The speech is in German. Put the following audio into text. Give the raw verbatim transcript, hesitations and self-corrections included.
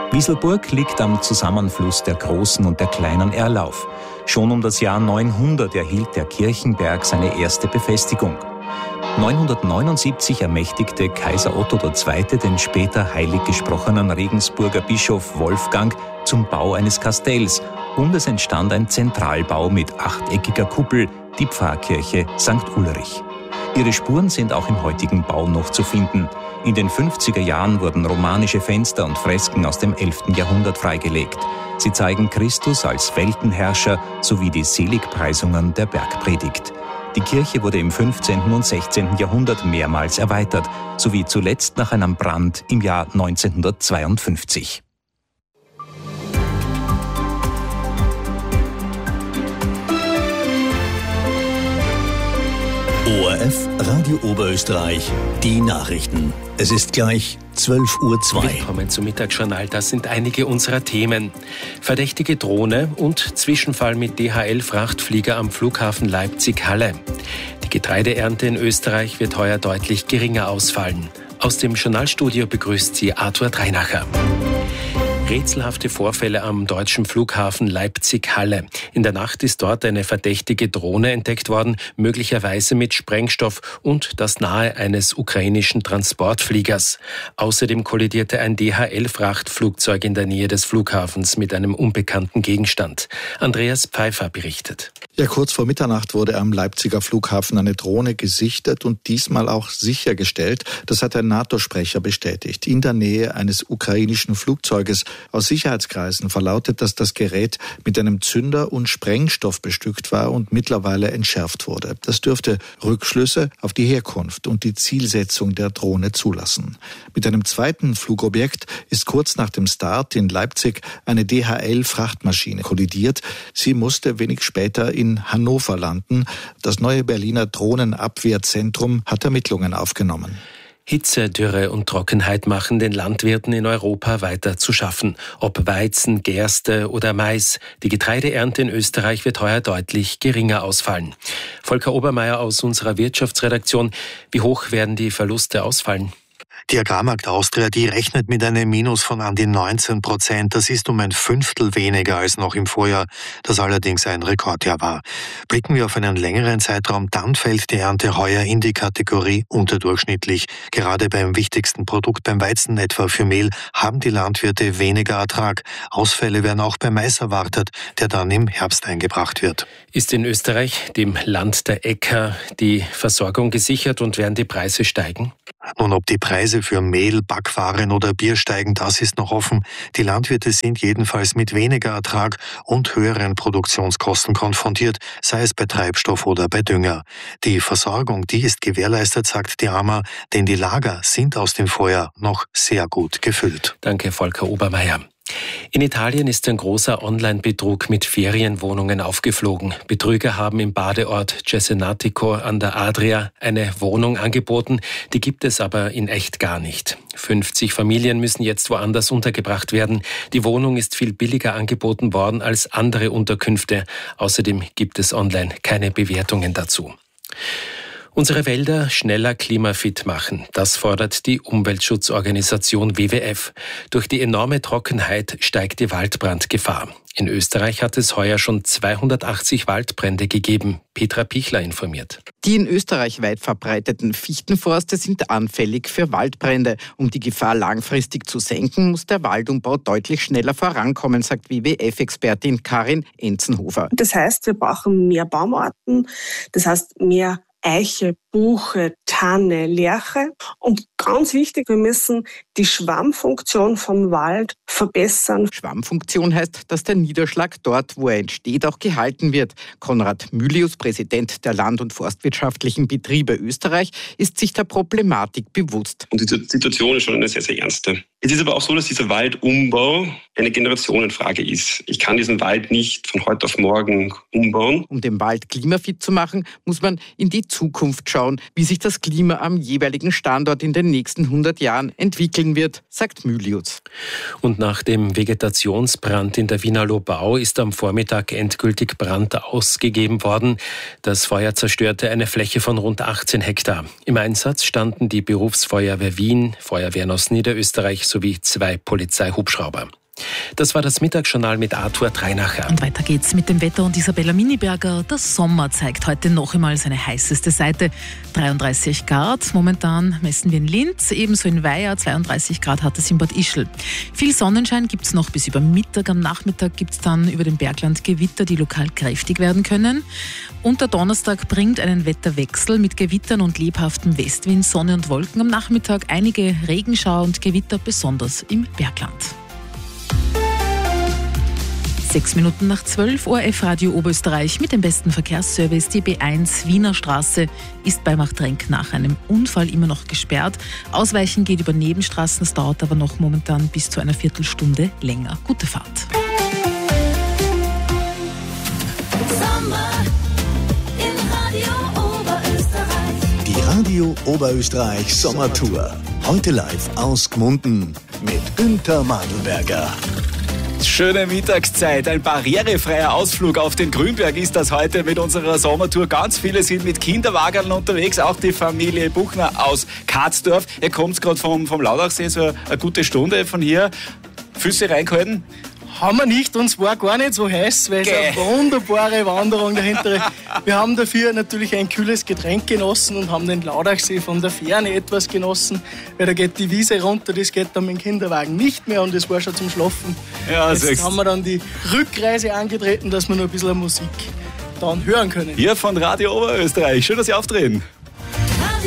Wieselburg liegt am Zusammenfluss der großen und der kleinen Erlauf. Schon um das Jahr neunhundert erhielt der Kirchenberg seine erste Befestigung. neunhundertneunundsiebzig ermächtigte Kaiser Otto der Zweite den später heilig gesprochenen Regensburger Bischof Wolfgang zum Bau eines Kastells und es entstand ein Zentralbau mit achteckiger Kuppel, die Pfarrkirche Sankt Ulrich. Ihre Spuren sind auch im heutigen Bau noch zu finden. In den fünfziger Jahren wurden romanische Fenster und Fresken aus dem elften Jahrhundert freigelegt. Sie zeigen Christus als Weltenherrscher sowie die Seligpreisungen der Bergpredigt. Die Kirche wurde im fünfzehnten und sechzehnten Jahrhundert mehrmals erweitert, sowie zuletzt nach einem Brand im Jahr neunzehnhundertzweiundfünfzig. O R F Radio Oberösterreich, die Nachrichten. Es ist gleich zwölf Uhr zwei. Willkommen zum Mittagsjournal. Das sind einige unserer Themen. Verdächtige Drohne und Zwischenfall mit D H L-Frachtflieger am Flughafen Leipzig-Halle. Die Getreideernte in Österreich wird heuer deutlich geringer ausfallen. Aus dem Journalstudio begrüßt sie Arthur Dreinacher. Rätselhafte Vorfälle am deutschen Flughafen Leipzig-Halle. In der Nacht ist dort eine verdächtige Drohne entdeckt worden, möglicherweise mit Sprengstoff und das nahe eines ukrainischen Transportfliegers. Außerdem kollidierte ein D H L-Frachtflugzeug in der Nähe des Flughafens mit einem unbekannten Gegenstand. Andreas Pfeiffer berichtet. Ja, kurz vor Mitternacht wurde am Leipziger Flughafen eine Drohne gesichtet und diesmal auch sichergestellt. Das hat ein NATO-Sprecher bestätigt. In der Nähe eines ukrainischen Flugzeuges. Aus Sicherheitskreisen verlautet, dass das Gerät mit einem Zünder und Sprengstoff bestückt war und mittlerweile entschärft wurde. Das dürfte Rückschlüsse auf die Herkunft und die Zielsetzung der Drohne zulassen. Mit einem zweiten Flugobjekt ist kurz nach dem Start in Leipzig eine D H L-Frachtmaschine kollidiert. Sie musste wenig später in Hannover landen. Das neue Berliner Drohnenabwehrzentrum hat Ermittlungen aufgenommen. Hitze, Dürre und Trockenheit machen den Landwirten in Europa weiter zu schaffen. Ob Weizen, Gerste oder Mais. Die Getreideernte in Österreich wird heuer deutlich geringer ausfallen. Volker Obermeier aus unserer Wirtschaftsredaktion. Wie hoch werden die Verluste ausfallen? Die Agrarmarkt Austria, die rechnet mit einem Minus von an die neunzehn Prozent. Das ist um ein Fünftel weniger als noch im Vorjahr, das allerdings ein Rekordjahr war. Blicken wir auf einen längeren Zeitraum, dann fällt die Ernte heuer in die Kategorie unterdurchschnittlich. Gerade beim wichtigsten Produkt, beim Weizen, etwa für Mehl, haben die Landwirte weniger Ertrag. Ausfälle werden auch beim Mais erwartet, der dann im Herbst eingebracht wird. Ist in Österreich, dem Land der Äcker, die Versorgung gesichert und werden die Preise steigen? Nun, ob die Preise für Mehl, Backwaren oder Bier steigen, das ist noch offen. Die Landwirte sind jedenfalls mit weniger Ertrag und höheren Produktionskosten konfrontiert, sei es bei Treibstoff oder bei Dünger. Die Versorgung, die ist gewährleistet, sagt die A M A, denn die Lager sind aus dem Vorjahr noch sehr gut gefüllt. Danke, Volker Obermeier. In Italien ist ein großer Online-Betrug mit Ferienwohnungen aufgeflogen. Betrüger haben im Badeort Cesenatico an der Adria eine Wohnung angeboten, die gibt es aber in echt gar nicht. fünfzig Familien müssen jetzt woanders untergebracht werden. Die Wohnung ist viel billiger angeboten worden als andere Unterkünfte. Außerdem gibt es online keine Bewertungen dazu. Unsere Wälder schneller klimafit machen, das fordert die Umweltschutzorganisation W W F. Durch die enorme Trockenheit steigt die Waldbrandgefahr. In Österreich hat es heuer schon zweihundertachtzig Waldbrände gegeben. Petra Pichler informiert. Die in Österreich weit verbreiteten Fichtenforste sind anfällig für Waldbrände. Um die Gefahr langfristig zu senken, muss der Waldumbau deutlich schneller vorankommen, sagt W W F-Expertin Karin Enzenhofer. Das heißt, wir brauchen mehr Baumarten, das heißt mehr Eiche, Buche, Tanne, Lärche. Und ganz wichtig, wir müssen die Schwammfunktion vom Wald verbessern. Schwammfunktion heißt, dass der Niederschlag dort, wo er entsteht, auch gehalten wird. Konrad Mülius, Präsident der Land- und Forstwirtschaftlichen Betriebe Österreich, ist sich der Problematik bewusst. Und die Situation ist schon eine sehr, sehr ernste. Es ist aber auch so, dass dieser Waldumbau eine Generationenfrage ist. Ich kann diesen Wald nicht von heute auf morgen umbauen. Um den Wald klimafit zu machen, muss man in die Zukunft schauen, wie sich das Klima am jeweiligen Standort in den nächsten hundert Jahren entwickeln wird, sagt Mülius. Und nach dem Vegetationsbrand in der Wiener Lobau ist am Vormittag endgültig Brand ausgegeben worden. Das Feuer zerstörte eine Fläche von rund achtzehn Hektar. Im Einsatz standen die Berufsfeuerwehr Wien, Feuerwehren aus Niederösterreich sowie zwei Polizeihubschrauber. Das war das Mittagsjournal mit Arthur Dreinacher. Und weiter geht's mit dem Wetter und Isabella Miniberger. Der Sommer zeigt heute noch einmal seine heißeste Seite. dreiunddreißig Grad. Momentan messen wir in Linz, ebenso in Weiher. zweiunddreißig Grad hat es in Bad Ischl. Viel Sonnenschein gibt's noch bis über Mittag. Am Nachmittag gibt's dann über dem Bergland Gewitter, die lokal kräftig werden können. Und der Donnerstag bringt einen Wetterwechsel mit Gewittern und lebhaftem Westwind, Sonne und Wolken. Am Nachmittag einige Regenschauer und Gewitter, besonders im Bergland. Sechs Minuten nach zwölf, O R F Radio Oberösterreich mit dem besten Verkehrsservice. Die B eins Wiener Straße ist bei Machtrenk nach einem Unfall immer noch gesperrt. Ausweichen geht über Nebenstraßen, es dauert aber noch momentan bis zu einer Viertelstunde länger. Gute Fahrt. Sommer in Radio Oberösterreich. Die Radio Oberösterreich Sommertour. Heute live aus Gmunden mit Günther Madelberger. Schöne Mittagszeit, ein barrierefreier Ausflug auf den Grünberg ist das heute mit unserer Sommertour. Ganz viele sind mit Kinderwagen unterwegs, auch die Familie Buchner aus Katzdorf. Ihr kommt gerade vom, vom Laudachsee, so eine gute Stunde von hier. Füße reingehalten? Haben wir nicht, uns war gar nicht so heiß, weil es eine wunderbare Wanderung dahinter. Wir haben dafür natürlich ein kühles Getränk genossen und haben den Laudachsee von der Ferne etwas genossen, weil da geht die Wiese runter, das geht dann mit dem Kinderwagen nicht mehr und das war schon zum Schlafen. Ja, jetzt sechs. Haben wir dann die Rückreise angetreten, dass wir noch ein bisschen Musik dann hören können. Hier von Radio Oberösterreich, schön, dass Sie auftreten.